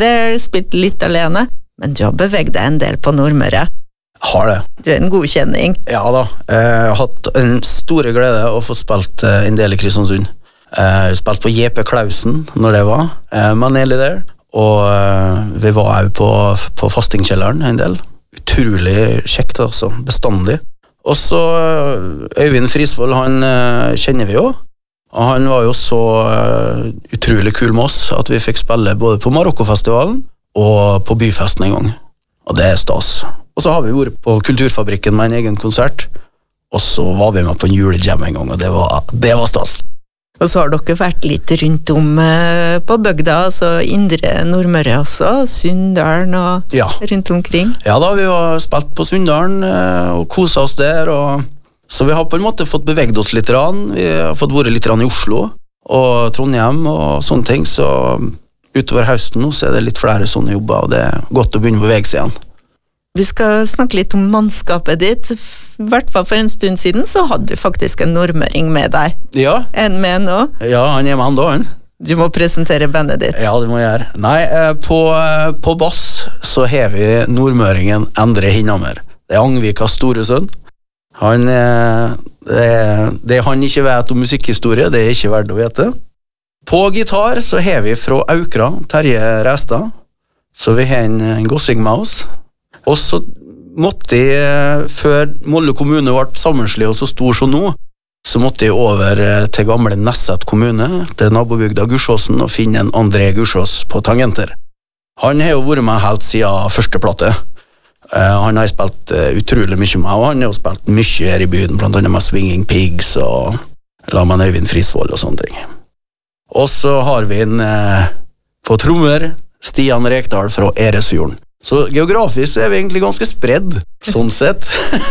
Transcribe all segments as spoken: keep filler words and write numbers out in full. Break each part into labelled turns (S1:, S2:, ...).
S1: There, spilt litt alene, men du har beveget deg en del på Nordmøre.
S2: Har det.
S1: Du er en godkjenning.
S2: Ja da, jeg har hatt en store glede å få spilt en del i Kristiansund. Jeg har spilt på J P Klausen når det var, Maneli der, og vi var jo på, på fastingkjelleren en del. Utrolig kjekt altså, bestandig. Og så Øyvind Frisvold, han kjenner vi jo, og han var jo så utrolig kul med oss at vi fikk spille både på Marokkofestivalen og på Byfesten en gang. Og det er stas. Og så har vi vært på Kulturfabrikken med en egen konsert, og så var vi med på en julejam en gang, og det var, det var stas.
S1: Og så har dere vært litt rundt om på bygda, altså Indre Nordmøre også, Sunndalen og ja. Rundt omkring.
S2: Ja da, vi har spilt på Sunndalen og koset oss der, og så vi har på en måte fått beveget oss litt. Vi har fått vært litt i Oslo og Trondheim og sånne ting, så utover høsten nå så er det litt flere sånne jobber, og det er godt å begynne å bevege seg igjen.
S1: Vi skal snakke litt om mannskapet ditt. I hvert fall for en stund siden så hadde du faktisk en nordmøring med deg.
S2: Ja.
S1: En med nå.
S2: Ja, han er med han da, han.
S1: Du må presentere bandet ditt.
S2: Ja, det må jeg gjøre. Nei, på, på bass så har vi nordmøringen Endre Hinnamer. Det er Angvikas store sønn. Han, det, det han ikke vet om musikkhistorie, det er ikke verdt å vite. På gitar så har vi fra Aukra, Terje Restad, så vi har en, en gossing med oss. Og så måtte jeg, før Molde kommune ble sammenslått og så stor som nå, så måtte jeg over til gamle Nesset kommune, til nabobygda Gursåsen, og finne en André Gursås på tangenter. Han har jo vært med helt siden første plate. Uh, han har spilt uh, utrolig mye med, og han har jo spilt mye her i byen, blant annet med Swinging Pigs og la med Øyvind Frisvold og sånne ting. Og så har vi en uh, på trommer, Stian Rekdal fra Eresfjorden. Så geografisk er vi egentlig ganske spredd, sånn sett.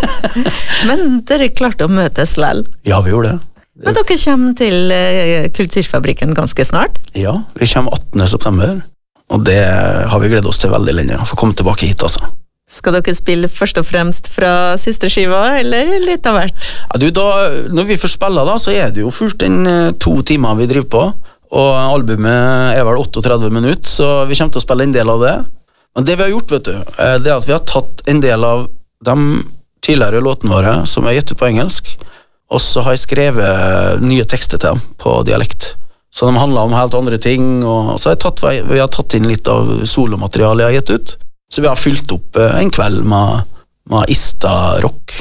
S1: Men dere klarte å møtes lell.
S2: Ja, vi gjorde det.
S1: Men dere kommer til uh, Kulturfabrikken ganske snart?
S2: Ja, vi kommer attende september, og det har vi gledet oss til veldig lenge, å få komme tilbake hit, altså.
S1: Skal dere spille først og fremst fra siste skiva, eller litt av hvert?
S2: Ja, du, da, når vi får spille da, så er det jo først en to timer vi driver på, og albumet er vel trettioåtte minutter, så vi kommer til å spille en del av det. Men det vi har gjort, vet du, det er at vi har tatt en del av de tidligere låtene våre som er gitt ut på engelsk, og så har jeg skrevet nye tekster til dem på dialekt. Så de handler om helt andre ting, og så har jeg tatt, vi har tatt inn litt av solomaterialet jeg har gitt ut, så vi har fylt opp en kveld med, med Ista-rock.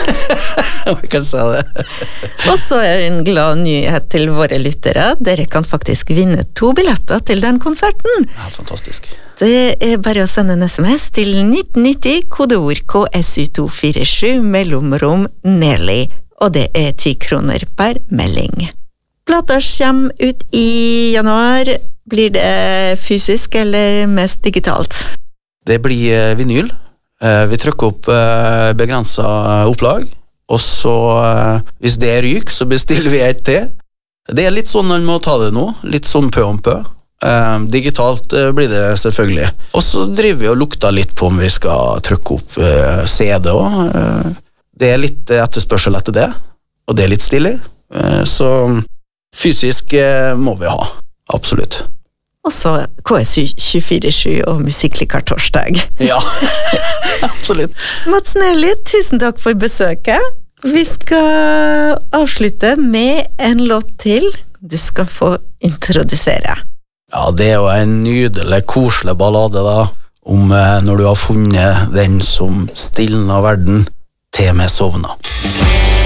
S2: Vi kan si det.
S1: Og så er en glad nyhet til våre lyttere. Dere kan faktisk vinne to billetter til den konserten.
S2: Ja, fantastisk.
S1: Det er bare å sende en sms til nitten nitti, kodeord K S U to fire sju, mellomrom Nelly, og det er ti kroner per melding. Plata kommer ut i januar. Blir det fysisk eller mest digitalt?
S2: Det blir vinyl. Vi trykker opp begrenset opplag, og så, hvis det ryker, så bestiller vi et til. Det er litt sånn man må ta det nå, litt sånn pø om pø. Uh, digitalt uh, blir det selvfølgelig. Og så driver vi og lukter litt på om vi skal trykke opp uh, C D også. Uh, det er litt etterspørsel etter det, og det er litt stilig. Uh, så fysisk uh, må vi ha, absolutt.
S1: Og så K S U tjuefire sju og Musikklikar torsdag.
S2: Ja, absolutt.
S1: Mats Nelly, tusen takk for besøket. Vi skal avslutte med en låt til du skal få introdusere.
S2: Ja, det er jo en nydelig, koselig ballade da, om eh, når du har funnet den som stilner verden til med sovna.